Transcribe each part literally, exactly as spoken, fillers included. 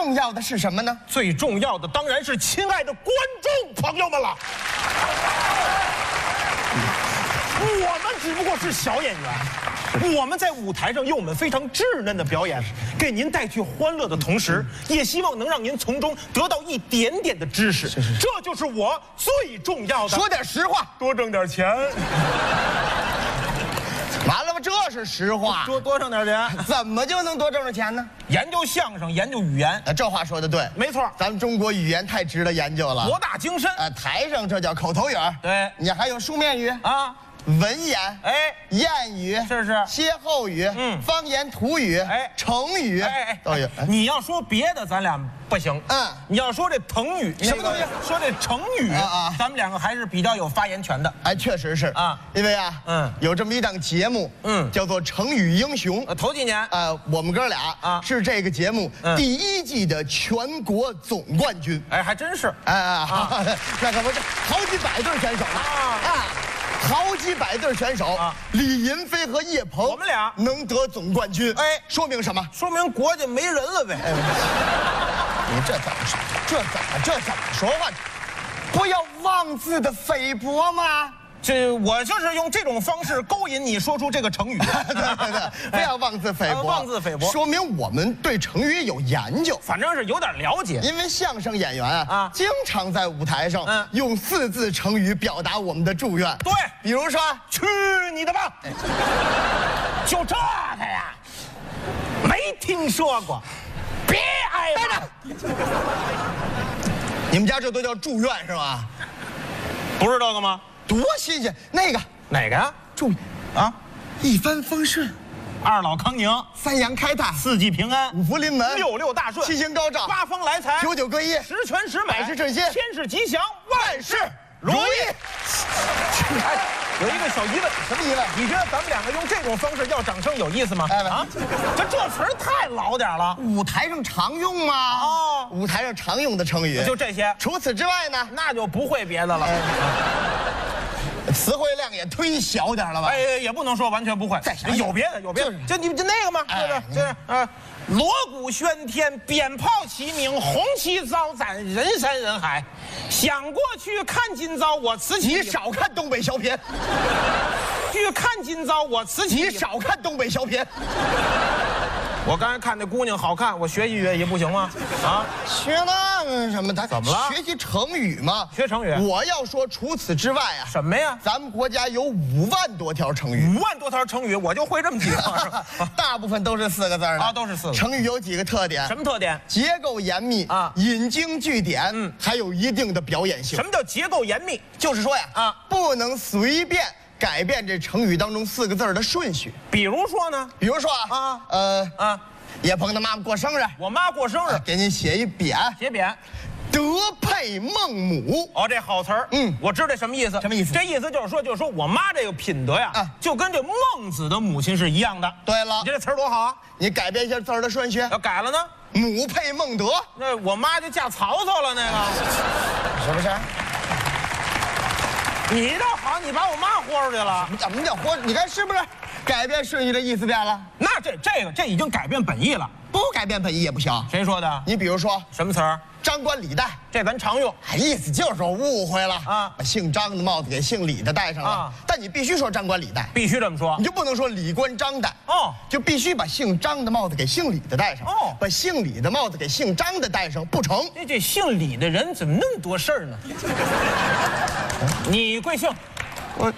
重要的是什么呢？ 最重要的当然是亲爱的观众朋友们了。我们只不过是小演员，我们在舞台上用我们非常稚嫩的表演，给您带去欢乐的同时，也希望能让您从中得到一点点的知识。 是是是， 这就是我最重要的。 说点实话， 多挣点钱。 完了吧，这是实话。 多多挣点钱， 怎么就能多挣着钱呢？ 研究相声，研究语言。 呃，这话说的对， 没错， 咱们中国语言太值得研究了， 博大精深。 呃，台上这叫口头语儿， 对， 你还有书面语啊。 文言， 哎， 谚语， 是是， 歇后语， 嗯， 方言土语， 哎， 成语， 哎哎都有。 你要说别的，咱俩不行。 嗯， 你要说这腾语， 什么东西？ 说这成语啊啊， 咱们两个还是比较有发言权的。 哎，确实是啊， 因为啊， 嗯， 有这么一档节目， 嗯， 叫做《成语英雄》。 呃，头几年， 呃，我们哥俩啊是这个节目第一季的全国总冠军。 哎，还真是。 哎啊，那可不是，好几百对选手呢啊。好几百对选手啊，李银飞和叶鹏， 我们俩能得总冠军，哎，说明什么？ 说明国家没人了呗。哎， 你这怎么说？这怎么这怎么说话？不要妄自的菲薄吗？ 这我就是用这种方式勾引你说出这个成语。 对对对，不要妄自菲薄， 妄自菲薄， 说明我们对成语有研究， 反正是有点了解。 因为相声演员啊，啊经常在舞台上嗯用四字成语表达我们的祝愿。 对， 比如说 “去你的吧”，就这个呀，没听说过。别挨着， 你们家这都叫祝愿是吧？ 不是这个吗？ 多新鲜！那个哪个呀？ 祝啊，一帆风顺， 二老康宁， 三阳开泰， 四季平安， 五福临门， 六六大顺， 七星高照， 八方来财， 九九归一， 十全十美， 百事顺心， 天事吉祥，万事如意。哎，有一个小疑问， 什么疑问？ 你觉得咱们两个用这种方式要掌声有意思吗？哎啊，这这词儿太老点了， 舞台上常用吗？哦，舞台上常用的成语就这些。 除此之外呢， 那就不会别的了。 词汇量也忒小点了吧？ 哎，也不能说完全不会。 再想有别的，有别的，就你就那个嘛，对不对？就是啊，锣鼓喧天，鞭炮齐鸣，红旗招展，人山人海。想过去看今朝，我此起。 你少看东北小品。 去看今朝，我此起。 你少看东北小品。 我刚才看那姑娘好看，我学习学习不行吗？啊， 学那个什么？他怎么了？ 学习成语嘛。 学成语。 我要说，除此之外啊， 什么呀？ 咱们国家有五万多条成语。 五万多条成语，我就会这么几个， 大部分都是四个字的啊，都是四个。 成语有几个特点？ 什么特点？ 结构严密啊，引经据典，嗯，还有一定的表演性。 什么叫结构严密？ 就是说呀， 啊， 不能随便改变这成语当中四个字的顺序。 比如说呢？ 比如说啊，啊，呃啊。叶鹏的妈妈过生日， 我妈过生日， 给您写一匾， 写匾， 德配孟母。 哦，这好词儿，嗯，我知道什么意思。 什么意思？ 这意思就是说，就是说我妈这个品德呀，啊，就跟这孟子的母亲是一样的。 对了， 你这词儿多好啊！ 你改变一下字儿的顺序， 要改了呢？ 母配孟德， 那我妈就嫁曹操了，那个是不是？ 你倒好，你把我妈豁出去了。 怎么叫豁？你看是不是？改变顺序的意思变了？ 那这这个这已经改变本意了， 不改变本意也不行。 谁说的？ 你比如说什么词儿？ 张冠李戴， 这咱常用。 哎，意思就是我误会了啊， 把姓张的帽子给姓李的戴上了。啊，但你必须说张冠李戴， 必须这么说， 你就不能说李冠张戴。哦，就必须把姓张的帽子给姓李的戴上。哦，把姓李的帽子给姓张的戴上，不成。 这这姓李的人怎么那么多事儿呢？你贵姓？ 我。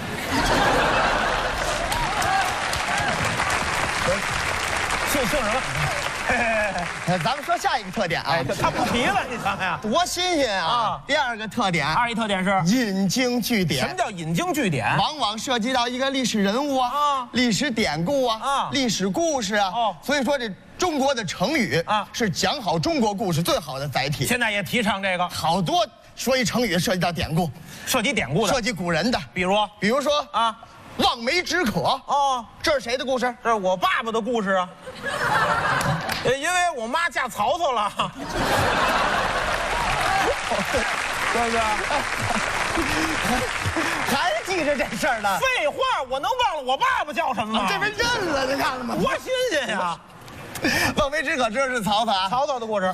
姓姓什么？ 咱们说下一个特点啊， 哎，他不提了，你看看， 多新鲜啊！啊，第二个特点， 二一特点是引经据典。 什么叫引经据典？ 往往涉及到一个历史人物啊，啊历史典故啊，啊，历史故事啊。哦，所以说这中国的成语啊，是讲好中国故事最好的载体。 现在也提倡这个， 好多说一成语涉及到典故， 涉及典故的， 涉及古人的， 比如， 比如说啊。望梅止渴哦，这是谁的故事？ 这是我爸爸的故事啊。呃，因为我妈嫁曹操了，对不对？ 还记着这事儿呢？ 废话，我能忘了我爸爸叫什么吗？ 这边认了，你看了吗？ 多新鲜呀！ 望梅止渴，这是曹操啊， 曹操的故事。